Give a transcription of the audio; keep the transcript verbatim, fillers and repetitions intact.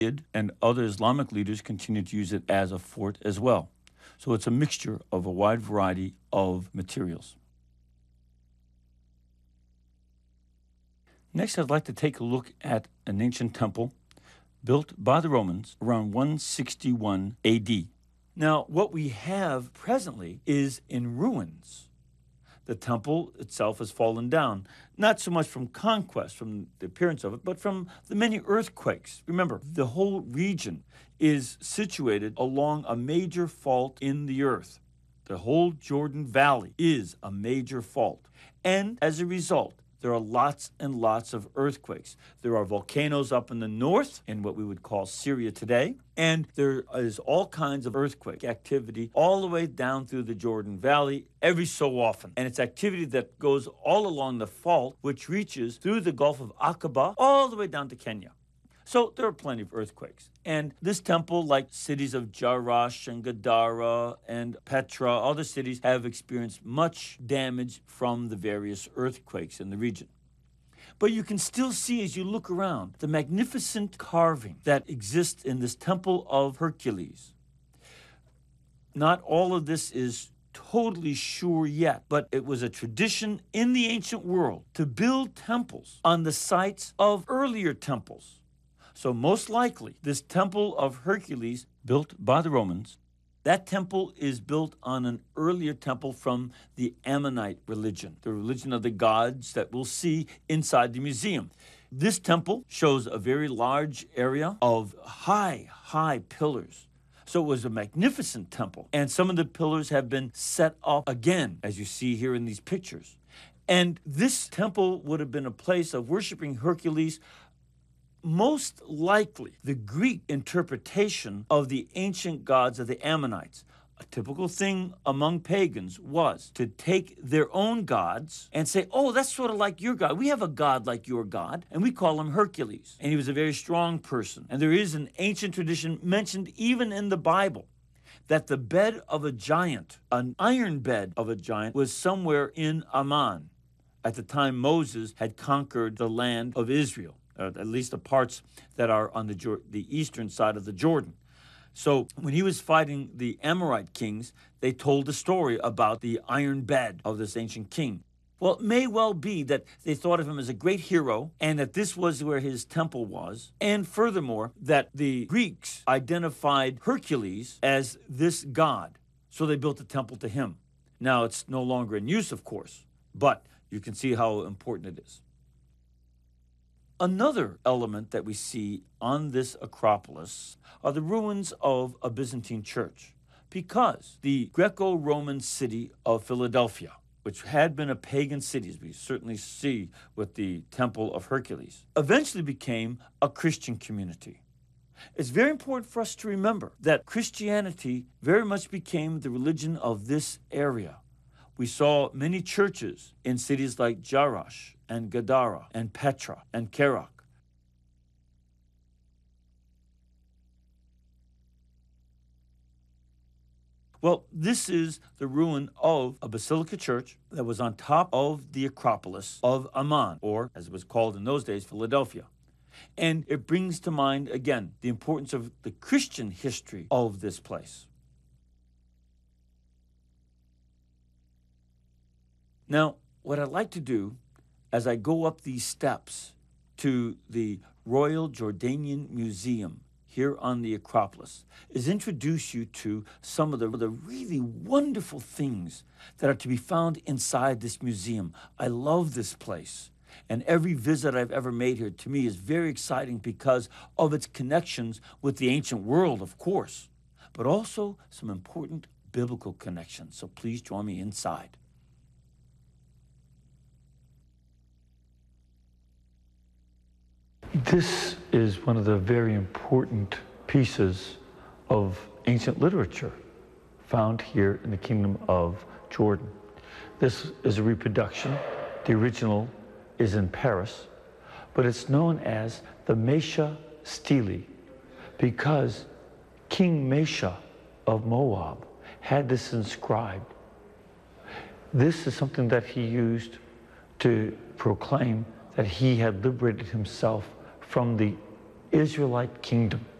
and other Islamic leaders continue to use it as a fort as well. So it's a mixture of a wide variety of materials. Next, I'd like to take a look at an ancient temple built by the Romans around one sixty-one A D. Now, what we have presently is in ruins. The temple itself has fallen down, not so much from conquest, from the appearance of it, but from the many earthquakes. Remember, the whole region is situated along a major fault in the earth. The whole Jordan Valley is a major fault. And as a result, there are lots and lots of earthquakes. There are volcanoes up in the north, in what we would call Syria today, and there is all kinds of earthquake activity all the way down through the Jordan Valley every so often. And it's activity that goes all along the fault, which reaches through the Gulf of Aqaba all the way down to Kenya. So there are plenty of earthquakes. And this temple, like cities of Jarash and Gadara and Petra, other cities have experienced much damage from the various earthquakes in the region. But you can still see, as you look around, the magnificent carving that exists in this Temple of Hercules. Not all of this is totally sure yet, but it was a tradition in the ancient world to build temples on the sites of earlier temples. So most likely, this Temple of Hercules, built by the Romans, that temple is built on an earlier temple from the Ammonite religion, the religion of the gods that we'll see inside the museum. This temple shows a very large area of high, high pillars. So it was a magnificent temple. And some of the pillars have been set up again, as you see here in these pictures. And this temple would have been a place of worshiping Hercules. Most likely, the Greek interpretation of the ancient gods of the Ammonites. A typical thing among pagans was to take their own gods and say, oh, that's sort of like your God. We have a God like your God, and we call him Hercules. And he was a very strong person. And there is an ancient tradition mentioned even in the Bible that the bed of a giant, an iron bed of a giant, was somewhere in Ammon at the time Moses had conquered the land of Israel. Uh, at least the parts that are on the, the eastern side of the Jordan. So when he was fighting the Amorite kings, they told the story about the iron bed of this ancient king. Well, it may well be that they thought of him as a great hero and that this was where his temple was. And furthermore, that the Greeks identified Hercules as this god. So they built a temple to him. Now, it's no longer in use, of course, but you can see how important it is. Another element that we see on this Acropolis are the ruins of a Byzantine church, because the Greco-Roman city of Philadelphia, which had been a pagan city, as we certainly see with the Temple of Hercules, eventually became a Christian community. It's very important for us to remember that Christianity very much became the religion of this area. We saw many churches in cities like Jarash and Gadara and Petra and Kerak. Well, this is the ruin of a basilica church that was on top of the Acropolis of Ammon, or as it was called in those days, Philadelphia. And it brings to mind, again, the importance of the Christian history of this place. Now, what I'd like to do as I go up these steps to the Royal Jordanian Museum here on the Acropolis is introduce you to some of the, the really wonderful things that are to be found inside this museum. I love this place. And every visit I've ever made here to me is very exciting because of its connections with the ancient world, of course, but also some important biblical connections. So please join me inside. This is one of the very important pieces of ancient literature found here in the Kingdom of Jordan. This is a reproduction. The original is in Paris, but it's known as the Mesha Stele because King Mesha of Moab had this inscribed. This is something that he used to proclaim that he had liberated himself from the Israelite kingdom.